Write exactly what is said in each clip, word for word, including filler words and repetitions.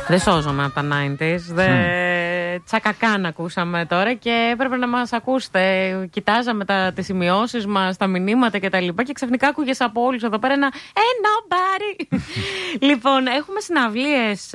Δεν σώζομαι από τα ενενήντα. Δε... Mm. Τσακακάν ακούσαμε τώρα και έπρεπε να μας ακούσετε. Κοιτάζαμε τα, τις σημειώσεις μας, τα μηνύματα κτλ. Και, και ξαφνικά άκουγες από όλους εδώ πέρα ένα Hey nobody. Λοιπόν, έχουμε συναυλίες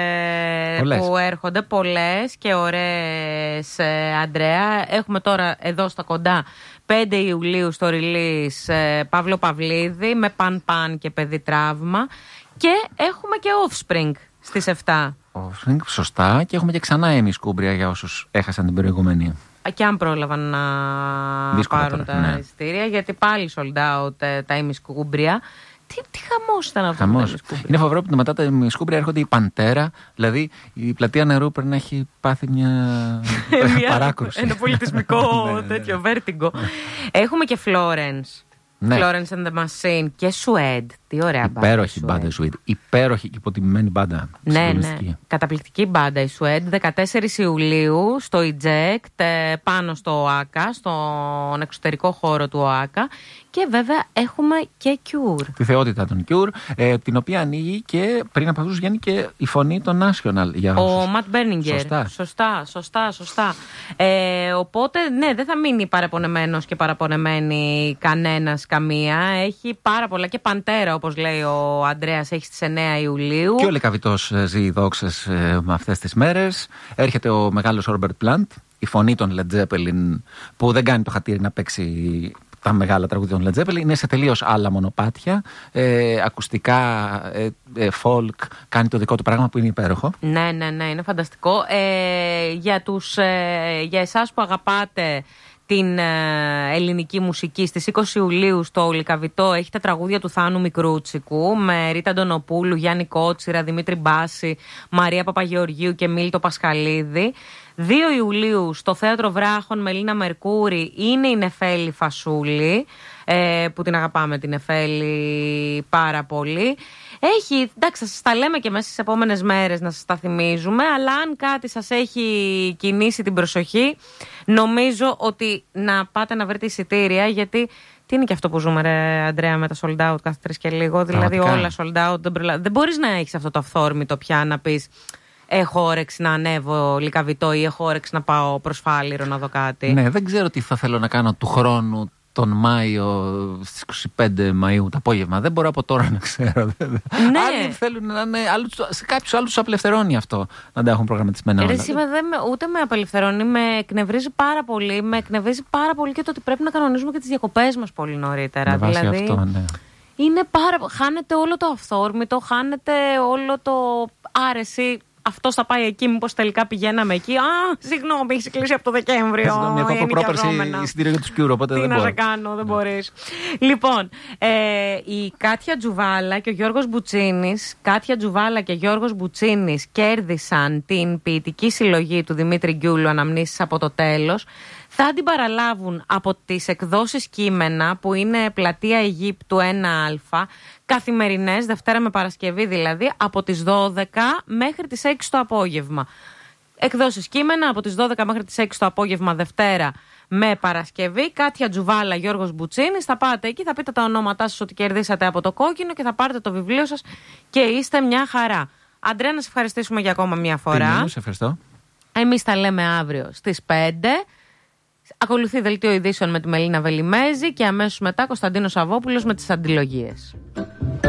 ε, που έρχονται, πολλές και ωραίες, ε, Αντρέα. Έχουμε τώρα εδώ στα κοντά πέντε Ιουλίου στο release ε, Παύλο Παυλίδη με Παν Παν και Παιδί Τραύμα. Και έχουμε και Offspring στις επτά. Offspring, σωστά. Και έχουμε και ξανά Έμι Σκούμπρια για όσους έχασαν την προηγούμενη. Και αν πρόλαβαν να δύσκολα πάρουν τώρα, τα ναι. εισιτήρια, γιατί πάλι sold out ε, τα Έμι Σκούμπρια. Τι, τι χαμός ήταν αυτό. Χαμός. Είναι φοβερό που μετά τα Έμι Σκούμπρια έρχονται η Παντέρα. Δηλαδή η πλατεία νερού πρέπει να έχει πάθει μια παράκρουση. Ένα πολιτισμικό τέτοιο βέρτιγκο. Έχουμε και Florence. Ναι. Florence and the Machine και Suede. Τι ωραία μπάντα. Υπέροχη μπάντα η Suede. Υπέροχη και υποτιμημένη μπάντα. Ναι, ναι. Καταπληκτική μπάντα η Suede. δεκατέσσερις Ιουλίου στο Eject, πάνω στο ΟΑΚΑ, στον εξωτερικό χώρο του ΟΑΚΑ. Και βέβαια έχουμε και Cure. Τη θεότητα των Cure, ε, την οποία ανοίγει και πριν από αυτούς βγαίνει και η φωνή των National. Για ο Ματ Μπέρνιγκερ. Σωστά, σωστά, σωστά. σωστά. Ε, οπότε, ναι, δεν θα μείνει παραπονεμένος και παραπονεμένη κανένας, καμία. Έχει πάρα πολλά και Παντέρα, όπως λέει ο Ανδρέας, έχει στις εννέα Ιουλίου. Και ο Λεκαβητός ζει δόξες ε, με αυτές τις μέρες. Έρχεται ο μεγάλος Robert Plant, η φωνή των Led Zeppelin, που δεν κάνει το χατήρι να παίξει τα μεγάλα τραγούδια των Led Zeppelin. Είναι σε τελείως άλλα μονοπάτια, ε, ακουστικά, ε, ε, folk, κάνει το δικό του πράγμα που είναι υπέροχο. Ναι, ναι, ναι, είναι φανταστικό. Ε, για, τους, ε, για εσάς που αγαπάτε την ε, ελληνική μουσική, στις είκοσι Ιουλίου στο Λυκαβητό έχει τα τραγούδια του Θάνου Μικρούτσικου με Ρίτα Αντωνοπούλου, Γιάννη Κότσιρα, Δημήτρη Μπάση, Μαρία Παπαγεωργίου και Μίλτο Πασχαλίδη. δύο Ιουλίου στο Θέατρο Βράχων με Λίνα Μερκούρη είναι η Νεφέλη Φασούλη, ε, που την αγαπάμε την Νεφέλη πάρα πολύ. Έχει, εντάξει, θα σας τα λέμε και μέσα στις επόμενες μέρες να σας τα θυμίζουμε, αλλά αν κάτι σας έχει κινήσει την προσοχή, νομίζω ότι να πάτε να βρείτε εισιτήρια, γιατί τι είναι και αυτό που ζούμε, ρε Αντρέα, με τα sold out κάθε τρεις και λίγο, δηλαδή όλα sold out, δεν, προλα... δεν μπορείς να έχεις αυτό το αυθόρμητο πια να πεις έχω όρεξη να ανέβω Λυκαβητό ή έχω όρεξη να πάω προς Φάληρο να δω κάτι. Ναι, δεν ξέρω τι θα θέλω να κάνω του χρόνου τον Μάιο, στις είκοσι πέντε Μαΐου το απόγευμα. Δεν μπορώ από τώρα να ξέρω. Ναι. Άλλοι θέλουν να είναι. Άλλους, σε κάποιους άλλους τους απελευθερώνει αυτό να τα έχουν προγραμματισμένα όλα. Εσύ, με, δεν, ούτε με απελευθερώνει, με εκνευρίζει πάρα πολύ. Με εκνευρίζει πάρα πολύ και το ότι πρέπει να κανονίζουμε και τις διακοπές μας πολύ νωρίτερα. Με δηλαδή, αυτό, ναι. Είναι πάρα, χάνεται όλο το αυθόρμητο, χάνεται όλο το άρεση. Αυτό θα πάει εκεί, μήπως τελικά πηγαίναμε εκεί. Α, συγγνώμη, έχει κλείσει από το Δεκέμβριο. Συγγνώμη, εγώ από πρόπερση εισιτήριο για τους Cure, οπότε τι δεν να μπορώ. σε κάνω, δεν μπορείς. Λοιπόν, ε, η Κάτια Τζουβάλα και ο Γιώργος Μπουτσίνης, Κάτια Τζουβάλα και Γιώργος Μπουτσίνης κέρδισαν την ποιητική συλλογή του Δημήτρη Γκιούλου, Αναμνήσεις από το τέλος. Θα την παραλάβουν από τις εκδόσεις Κείμενα, που είναι Πλατεία Αιγύπτου ένα Α, καθημερινές, Δευτέρα με Παρασκευή δηλαδή, από τις δώδεκα μέχρι τις έξι το απόγευμα. Εκδόσεις Κείμενα από τις δώδεκα μέχρι τις έξι το απόγευμα, Δευτέρα με Παρασκευή. Κάτια Τζουβάλα, Γιώργος Μπουτσίνης. Θα πάτε εκεί, θα πείτε τα ονόματά σας ότι κερδίσατε από το κόκκινο και θα πάρετε το βιβλίο σας και είστε μια χαρά. Αντρέα, να σε ευχαριστήσουμε για ακόμα μια φορά. Τι, σε ευχαριστώ. Εμείς τα λέμε αύριο στις πέντε. Ακολουθεί δελτίο ειδήσεων με τη Μελίνα Βελιμέζη και αμέσως μετά Κωνσταντίνος Σαββόπουλος με τις αντιλογίες.